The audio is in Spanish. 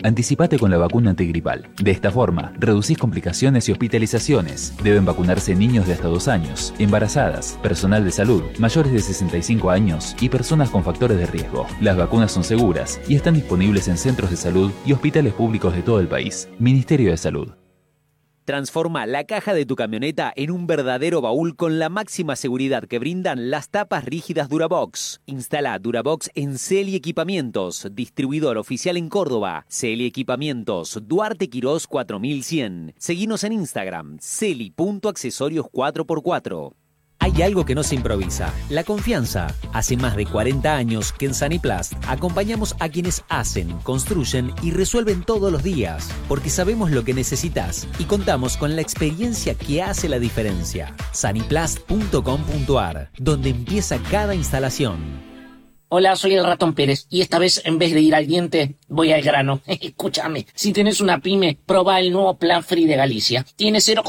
Anticipate con la vacuna antigripal. De esta forma, reducís complicaciones y hospitalizaciones. Deben vacunarse niños de hasta 2 años, embarazadas, personal de salud, mayores de 65 años y personas con factores de riesgo. Las vacunas son seguras y están disponibles en centros de salud y hospitales públicos de todo el país. Ministerio de Salud. Transforma la caja de tu camioneta en un verdadero baúl con la máxima seguridad que brindan las tapas rígidas Durabox. Instala Durabox en Celi Equipamientos, distribuidor oficial en Córdoba. Celi Equipamientos, Duarte Quirós 4100. Seguinos en Instagram, celi.accesorios 4x4. Hay algo que no se improvisa, la confianza. Hace más de 40 años que en Saniplast acompañamos a quienes hacen, construyen y resuelven todos los días, porque sabemos lo que necesitas y contamos con la experiencia que hace la diferencia. Saniplast.com.ar, donde empieza cada instalación. Hola, soy el Ratón Pérez y esta vez en vez de ir al diente, voy al grano. Escúchame, si tenés una pyme, probá el nuevo Plan Free de Galicia. Tiene 0